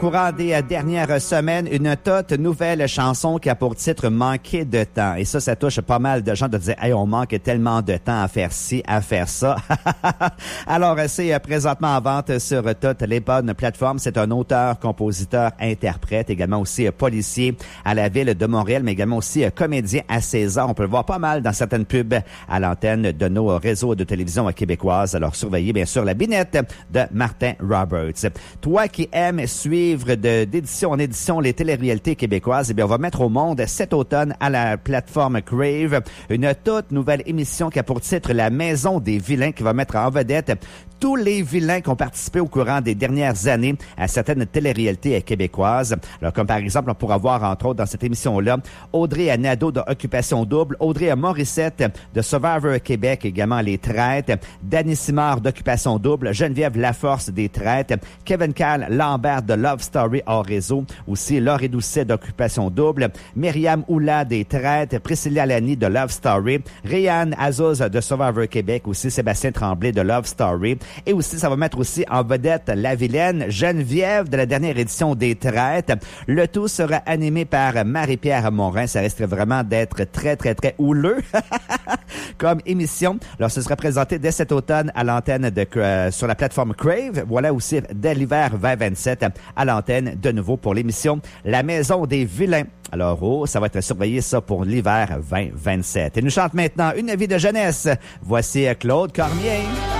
Courant des dernières semaines, une toute nouvelle chanson qui a pour titre « Manquer de temps ». Et ça touche pas mal de gens de dire « Hey, on manque tellement de temps à faire ci, à faire ça. » Alors, c'est présentement en vente sur toutes les bonnes plateformes. C'est un auteur, compositeur, interprète, également aussi policier à la Ville de Montréal, mais également aussi comédien à César. On peut le voir pas mal dans certaines pubs à l'antenne de nos réseaux de télévision québécoises. Alors, surveillez bien sûr la binette de Martin Roberts. Toi qui aimes suivre d'édition en édition les téléréalités québécoises, eh bien, on va mettre au monde cet automne à la plateforme Crave une toute nouvelle émission qui a pour titre La Maison des Vilains, qui va mettre en vedette tous les vilains qui ont participé au courant des dernières années à certaines téléréalités québécoises. Alors, comme par exemple, on pourra voir, entre autres, dans cette émission-là, Audrey Nadeau de Occupation Double, Audrey Morissette de Survivor Québec, également Les Traites, Dany Simard d'Occupation Double, Geneviève Laforce des Traites, Kevin Carl Lambert de Love Story hors réseau, aussi Laurie Doucet d'Occupation Double, Myriam Oula des Traites, Priscilla Lani de Love Story, Réanne Azouz de Survivor Québec, aussi Sébastien Tremblay de Love Story. Et aussi, ça va mettre aussi en vedette la vilaine Geneviève de la dernière édition des Traites. Le tout sera animé par Marie-Pierre Morin. Ça risque vraiment d'être très, très, très houleux comme émission. Alors, ce sera présenté dès cet automne à l'antenne sur la plateforme Crave. Voilà aussi dès l'hiver 2027 à l'antenne de nouveau pour l'émission La Maison des Vilains. Alors, ça va être surveillé ça pour l'hiver 2027. Et nous chante maintenant Une vie de jeunesse. Voici Claude Cormier.